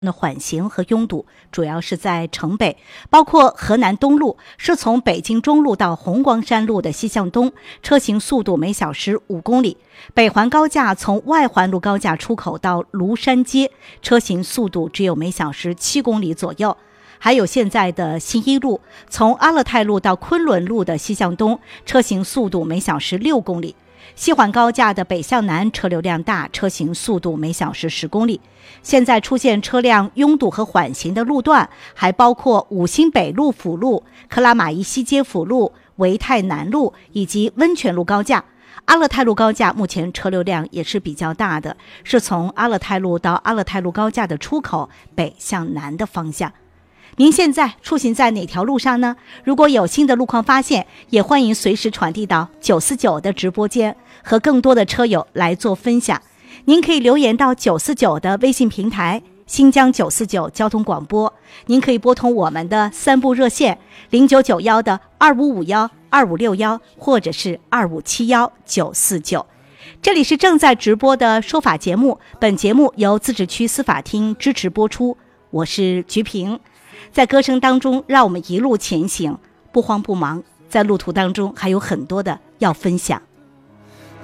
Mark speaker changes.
Speaker 1: 的缓行和拥堵主要是在城北，包括河南东路是从北京中路到红光山路的西向东，车行速度每小时5公里；北环高架从外环路高架出口到庐山街，车行速度只有每小时7公里左右。还有现在的新一路，从阿勒泰路到昆仑路的西向东，车行速度每小时6公里；西环高架的北向南车流量大，车行速度每小时10公里。现在出现车辆拥堵和缓行的路段还包括五星北路辅路、克拉玛依西街辅路、维泰南路以及温泉路高架。阿勒泰路高架目前车流量也是比较大的，是从阿勒泰路到阿勒泰路高架的出口北向南的方向。您现在出行在哪条路上呢？如果有新的路况发现，也欢迎随时传递到949的直播间，和更多的车友来做分享。您可以留言到949的微信平台新疆949交通广播，您可以拨通我们的3部热线0991的2551、2561或者是2571、949。这里是正在直播的说法节目，本节目由自治区司法厅支持播出，我是菊萍。在歌声当中，让我们一路前行，不慌不忙，在路途当中还有很多的要分享。